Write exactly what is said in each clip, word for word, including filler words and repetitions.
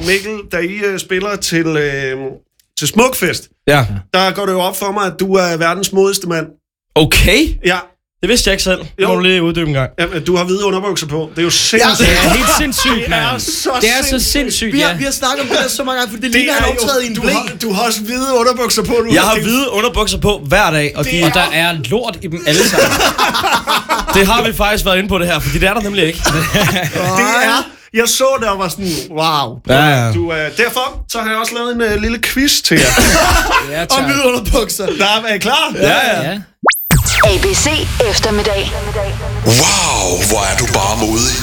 Mikkel, da I uh, spiller til, uh, til Smukfest, ja. der går det jo op for mig, at du er verdens modigste mand. Okay. Ja. Det vidste jeg ikke selv. Det må du lige uddybe en gang. Jamen, du har hvide underbukser på. Det er jo sindssygt. Ja, det er helt sindssygt, mand. Det er så det er sindssygt. så sindssygt, vi har, ja. vi har snakket om det der så mange gange, for det, det ligner, er han jo- optræder i en du blæ. har, du har også hvide underbukser på. Du Jeg har hvide underbukser på hver dag, og, de, Og der er lort i dem alle sammen. det har vi faktisk været inde på det her, fordi det er der nemlig ikke. Det er... Jeg så det og var sådan, wow. Ja, ja. Du, uh, derfor så har jeg også lavet en uh, lille quiz til jer. Ja, Og hvide underbukser. Der er, er I klar? Ja, ja. ja. A B C eftermiddag. Wow, hvor er du bare modig.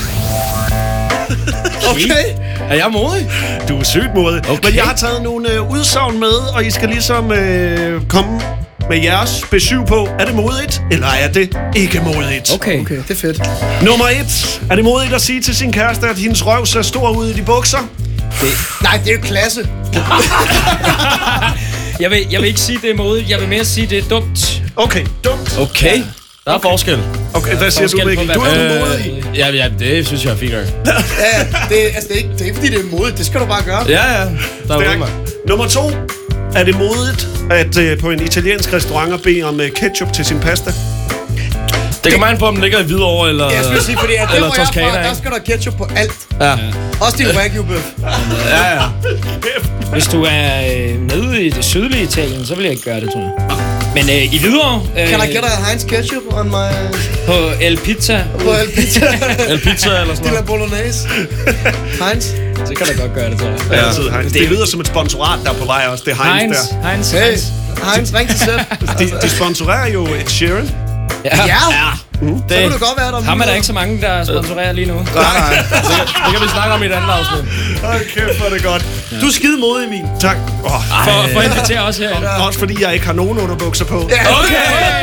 Okay. Er jeg modig? Du er sygt modig. Okay. Men jeg har taget nogle uh, udsagn med, og I skal ligesom uh, komme med jeres besøg på. Er det modigt, eller er det ikke modigt? Okay. Okay, det er fedt. Nummer et. Er det modigt at sige til sin kæreste, at hendes røv ser stor ud i de bukser? Nej, det er jo klasse. Jeg vil, jeg vil ikke sige, det er modigt. Jeg vil mere sige, det er dumt. Okay, dumt. Okay. Der er forskel. Okay, hvad siger du, Forskel på, Mikkel? hvad Du man- er Øh, du modig. Ja, ja, det synes jeg er fint nok. Ja, det, altså, det, er ikke, det er ikke fordi, det er modigt. Det skal du bare gøre. Ja, ja. Der er Stærk. rummer. Nummer to. Er det modigt at uh, på en italiensk restaurant at bede om uh, ketchup til sin pasta? Det kan man på, om den ligger i Hvidovre eller, Jeg skulle sige, fordi at der, eller hvor jeg er Toskana, fra, der ikke? skal der ketchup på alt. Ja. Også din wagyu-bøf. Ja, ja. Hvis du er øh, nede i det sydlige Italien, så vil jeg ikke gøre det, tror jeg. Men øh, i Hvidovre... Øh, Kan I get a Heinz ketchup on my... På El Pizza. På El Pizza? El pizza eller sådan De la noget. bolognese. Heinz? Så kan du godt gøre det, tror jeg. Ja. Altid Heinz. Det lyder som et sponsorat, der er på vej også. Det er Heinz, Heinz, der. Heinz, Hey, Heinz. Heinz, ring til selv. De, de sponsorerer jo Ed Sheeran. Ja. Ja, Mm. så kunne det godt være, der Ham er der ikke så mange, der sponsorerer lige nu. Nej, nej. Det kan, det kan vi snakke om i et andet afsnit. Hold kæft, hvor er det godt. Du er skide modig, Emil. Tak. Oh, For, for at invitere os her. også fordi jeg ikke har nogen underbukser på. Ja. Okay!